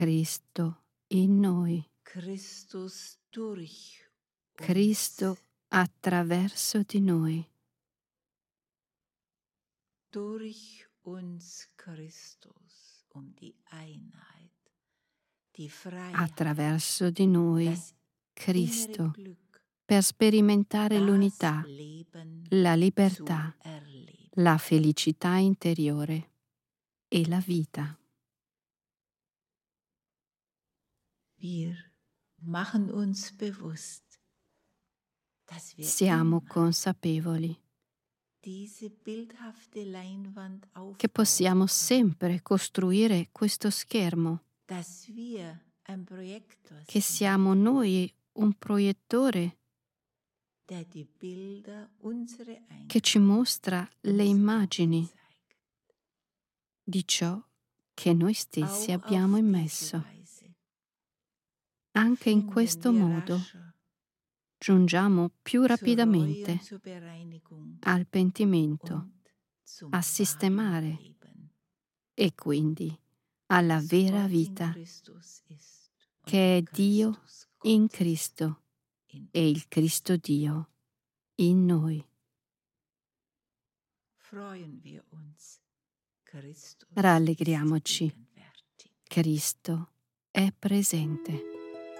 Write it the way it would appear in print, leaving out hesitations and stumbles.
Cristo in noi, Christus durch Cristo uns, attraverso di noi, durch uns Christus, die Einheit, die Freiheit, attraverso di noi, das innere Cristo, Glück, per sperimentare das l'unità, Leben la zu libertà, erleben. la felicità interiore e la vita. Wir machen uns bewusst, dass wir Siamo immer consapevoli diese bildhafte Leinwand che possiamo aufbauen können, sempre costruire questo schermo, dass wir ein Projektor che sind, siamo noi un proiettore der die Bilder unserer che ci Einheit mostra le uns immagini aufzeigt. di ciò che noi stessi Auch abbiamo auf diese immesso. Weise Anche in finden questo wir modo rascher giungiamo più zur Reue und rapidamente zur Bereinigung al pentimento, und zum a wahren sistemare Leben, e quindi alla das vera Gott in vita, Christus ist und che è der Dio Christus in Gott ist Cristo in e il Cristo uns. Dio in noi. Freuen wir uns, Christus ist Rallegriamoci, gegenwärtig. Cristo è presente.